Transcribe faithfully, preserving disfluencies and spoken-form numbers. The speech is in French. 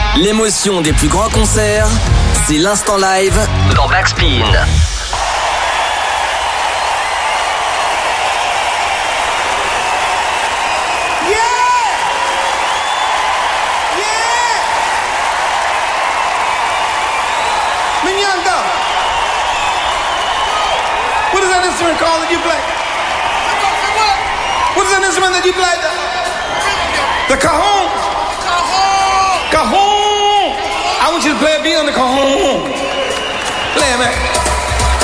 L'émotion des plus grands concerts, c'est l'instant live dans Backspin. Yeah! Yeah! Mignonda! What is that instrument called that you play? What is that instrument that you play? The cajon. Cajon. Cajon. I want you to play a beat on the cajon. Play it, man.